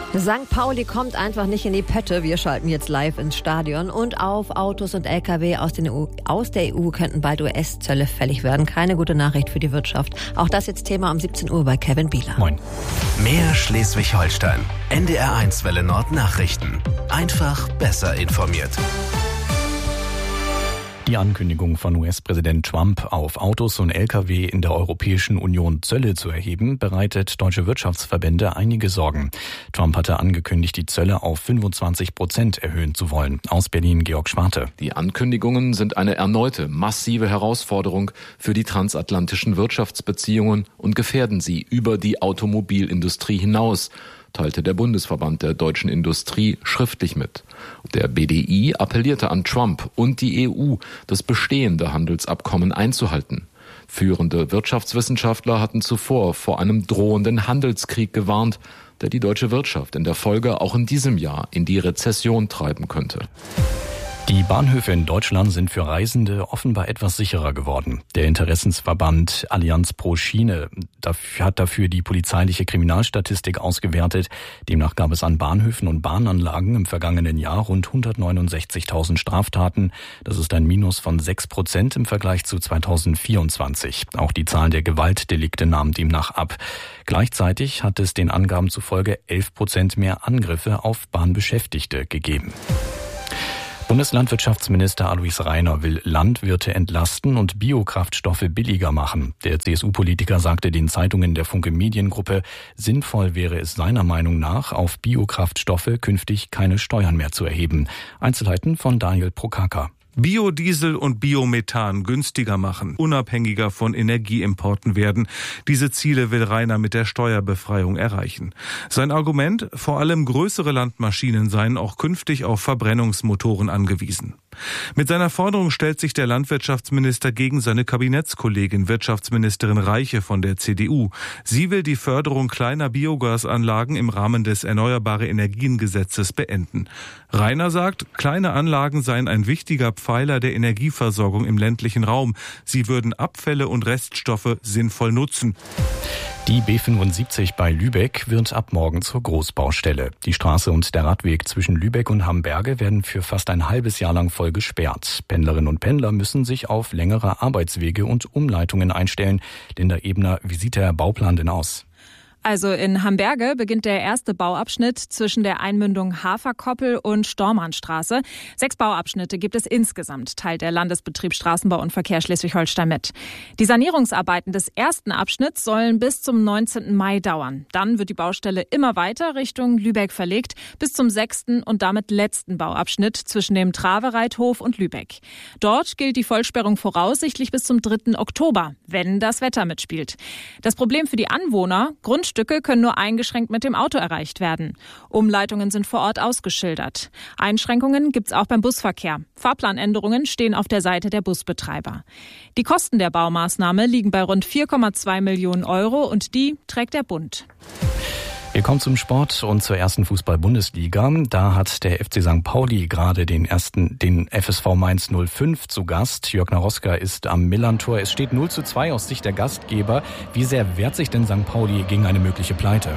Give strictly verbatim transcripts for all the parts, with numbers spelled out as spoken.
Sankt Pauli kommt einfach nicht in die Pötte. Wir schalten jetzt live ins Stadion. Und auf Autos und L K W aus, den E U, aus der E U könnten bald U S-Zölle fällig werden. Keine gute Nachricht für die Wirtschaft. Auch das jetzt Thema um siebzehn Uhr bei Kevin Bieler. Moin. Mehr Schleswig-Holstein. N D R eins Welle Nord Nachrichten. Einfach besser informiert. Die Ankündigung von U S-Präsident Trump, auf Autos und L K W in der Europäischen Union Zölle zu erheben, bereitet deutsche Wirtschaftsverbände einige Sorgen. Trump hatte angekündigt, die Zölle auf fünfundzwanzig Prozent erhöhen zu wollen. Aus Berlin Georg Schwarte. Die Ankündigungen sind eine erneute massive Herausforderung für die transatlantischen Wirtschaftsbeziehungen und gefährden sie über die Automobilindustrie hinaus, teilte der Bundesverband der deutschen Industrie schriftlich mit. Der B D I appellierte an Trump und die E U, das bestehende Handelsabkommen einzuhalten. Führende Wirtschaftswissenschaftler hatten zuvor vor einem drohenden Handelskrieg gewarnt, der die deutsche Wirtschaft in der Folge auch in diesem Jahr in die Rezession treiben könnte. Die Bahnhöfe in Deutschland sind für Reisende offenbar etwas sicherer geworden. Der Interessensverband Allianz pro Schiene hat dafür die polizeiliche Kriminalstatistik ausgewertet. Demnach gab es an Bahnhöfen und Bahnanlagen im vergangenen Jahr rund hundertneunundsechzigtausend Straftaten. Das ist ein Minus von sechs Prozent im Vergleich zu zweitausendvierundzwanzig. Auch die Zahl der Gewaltdelikte nahm demnach ab. Gleichzeitig hat es den Angaben zufolge elf Prozent mehr Angriffe auf Bahnbeschäftigte gegeben. Bundeslandwirtschaftsminister Alois Rainer will Landwirte entlasten und Biokraftstoffe billiger machen. Der C S U-Politiker sagte den Zeitungen der Funke Mediengruppe, sinnvoll wäre es seiner Meinung nach, auf Biokraftstoffe künftig keine Steuern mehr zu erheben. Einzelheiten von Daniel Prokaka. Biodiesel und Biomethan günstiger machen, unabhängiger von Energieimporten werden. Diese Ziele will Rainer mit der Steuerbefreiung erreichen. Sein Argument, vor allem größere Landmaschinen seien auch künftig auf Verbrennungsmotoren angewiesen. Mit seiner Forderung stellt sich der Landwirtschaftsminister gegen seine Kabinettskollegin Wirtschaftsministerin Reiche von der C D U. Sie will die Förderung kleiner Biogasanlagen im Rahmen des Erneuerbare Energien Gesetzes beenden. Rainer sagt, kleine Anlagen seien ein wichtiger Pfeiler der Energieversorgung im ländlichen Raum. Sie würden Abfälle und Reststoffe sinnvoll nutzen. Die B fünfundsiebzig bei Lübeck wird ab morgen zur Großbaustelle. Die Straße und der Radweg zwischen Lübeck und Hamberge werden für fast ein halbes Jahr lang voll gesperrt. Pendlerinnen und Pendler müssen sich auf längere Arbeitswege und Umleitungen einstellen. Linda Ebner, wie sieht der Bauplan denn aus? Also in Hamberge beginnt der erste Bauabschnitt zwischen der Einmündung Haferkoppel und Stormannstraße. Sechs Bauabschnitte gibt es insgesamt, teilt der Landesbetrieb Straßenbau und Verkehr Schleswig-Holstein mit. Die Sanierungsarbeiten des ersten Abschnitts sollen bis zum neunzehnten Mai dauern. Dann wird die Baustelle immer weiter Richtung Lübeck verlegt, bis zum sechsten und damit letzten Bauabschnitt zwischen dem Travereithof und Lübeck. Dort gilt die Vollsperrung voraussichtlich bis zum dritten Oktober, wenn das Wetter mitspielt. Das Problem für die Anwohner: Grundstücke können nur eingeschränkt mit dem Auto erreicht werden. Umleitungen sind vor Ort ausgeschildert. Einschränkungen gibt's auch beim Busverkehr. Fahrplanänderungen stehen auf der Seite der Busbetreiber. Die Kosten der Baumaßnahme liegen bei rund vier Komma zwei Millionen Euro und die trägt der Bund. Wir kommen zum Sport und zur ersten Fußball-Bundesliga. Da hat der F C Sankt Pauli gerade den ersten, den F S V Mainz null fünf zu Gast. Jörg Naroska ist am Millantor. Es steht null zu zwei aus Sicht der Gastgeber. Wie sehr wehrt sich denn Sankt Pauli gegen eine mögliche Pleite?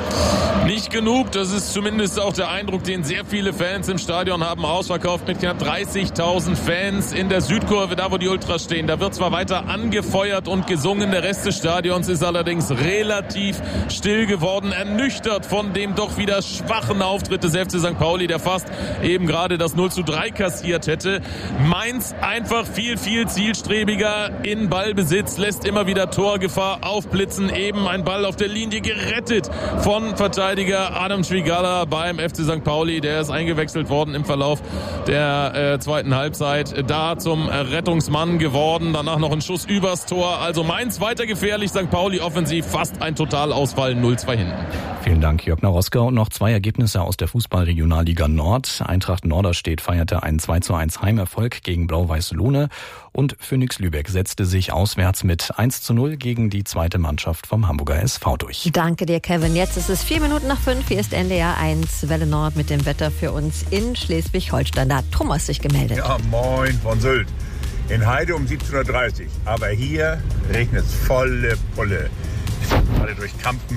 Nicht genug, das ist zumindest auch der Eindruck, den sehr viele Fans im Stadion haben. Ausverkauft mit knapp dreißigtausend Fans in der Südkurve, da wo die Ultras stehen. Da wird zwar weiter angefeuert und gesungen, der Rest des Stadions ist allerdings relativ still geworden, ernüchtert von dem doch wieder schwachen Auftritt des F C Sankt Pauli, der fast eben gerade das null zu drei kassiert hätte. Mainz einfach viel, viel zielstrebiger in Ballbesitz, lässt immer wieder Torgefahr aufblitzen. Eben ein Ball auf der Linie gerettet von Verteidiger Adam Schwigala beim F C Sankt Pauli. Der ist eingewechselt worden im Verlauf der äh, zweiten Halbzeit. Da zum äh, Rettungsmann geworden. Danach noch ein Schuss übers Tor. Also Mainz weiter gefährlich. Sankt Pauli offensiv fast ein Totalausfall. null zwei hinten. Vielen Dank, Jörg Naroska. Und noch zwei Ergebnisse aus der Fußball-Regionalliga Nord. Eintracht Norderstedt feierte einen zwei zu eins Heimerfolg gegen Blau-Weiß Lohne. Und Phoenix Lübeck setzte sich auswärts mit eins zu null gegen die zweite Mannschaft vom Hamburger S V durch. Danke dir, Kevin. Jetzt ist es vier Minuten nach fünf. Hier ist N D R eins Welle Nord mit dem Wetter für uns in Schleswig-Holstein. Da hat Thomas sich gemeldet. Ja, moin von Sylt. In Heide um siebzehn Uhr dreißig. Aber hier regnet es volle Pulle. Gerade durch Kampen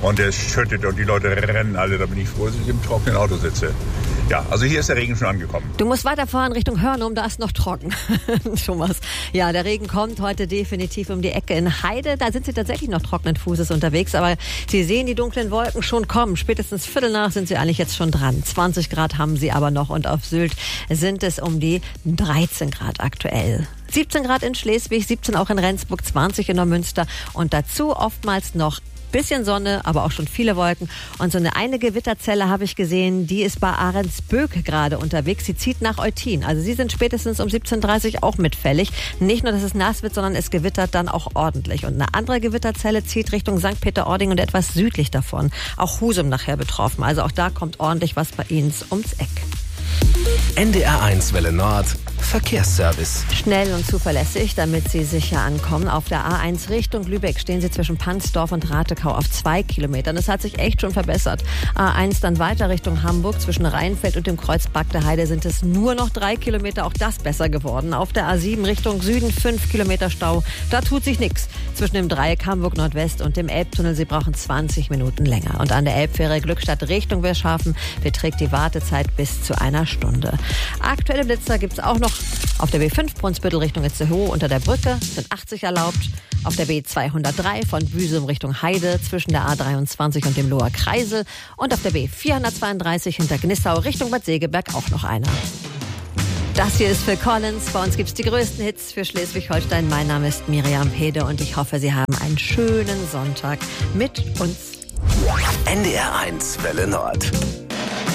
und es schüttet und die Leute rennen alle. Da bin ich froh, dass ich im trockenen Auto sitze. Ja, also hier ist der Regen schon angekommen. Du musst weiterfahren Richtung Hörnum, da ist noch trocken. Thomas. Ja, der Regen kommt heute definitiv um die Ecke in Heide. Da sind sie tatsächlich noch trockenen Fußes unterwegs, aber sie sehen die dunklen Wolken schon kommen. Spätestens Viertel nach sind sie eigentlich jetzt schon dran. zwanzig Grad haben sie aber noch und auf Sylt sind es um die dreizehn Grad aktuell. siebzehn Grad in Schleswig, siebzehn auch in Rendsburg, zwanzig in Neumünster und dazu oftmals noch bisschen Sonne, aber auch schon viele Wolken. Und so eine eine Gewitterzelle habe ich gesehen, die ist bei Ahrensböck gerade unterwegs. Sie zieht nach Eutin. Also sie sind spätestens um siebzehn Uhr dreißig auch mitfällig. Nicht nur, dass es nass wird, sondern es gewittert dann auch ordentlich. Und eine andere Gewitterzelle zieht Richtung Sankt Peter-Ording und etwas südlich davon. Auch Husum nachher betroffen. Also auch da kommt ordentlich was bei Ihnen ums Eck. N D R eins Welle Nord Verkehrsservice. Schnell und zuverlässig, damit Sie sicher ankommen. Auf der A eins Richtung Lübeck stehen Sie zwischen Pansdorf und Ratekau auf zwei Kilometern. Das hat sich echt schon verbessert. A eins dann weiter Richtung Hamburg. Zwischen Rheinfeld und dem Kreuz Bagdeheide sind es nur noch drei Kilometer. Auch das besser geworden. Auf der A sieben Richtung Süden fünf Kilometer Stau. Da tut sich nichts. Zwischen dem Dreieck Hamburg Nordwest und dem Elbtunnel. Sie brauchen zwanzig Minuten länger. Und an der Elbfähre Glückstadt Richtung Wilshafen beträgt die Wartezeit bis zu einer Stunde. Aktuelle Blitzer gibt es auch noch auf der B fünf Brunsbüttel Richtung Itzehoe unter der Brücke sind achtzig erlaubt. Auf der B zweihundertdrei von Büsum Richtung Heide zwischen der A dreiundzwanzig und dem Loher Kreisel. Und auf der B vierhundertzweiunddreißig hinter Gnissau Richtung Bad Segeberg auch noch einer. Das hier ist Phil Collins. Bei uns gibt es die größten Hits für Schleswig-Holstein. Mein Name ist Miriam Pede und ich hoffe, Sie haben einen schönen Sonntag mit uns. N D R eins Welle Nord.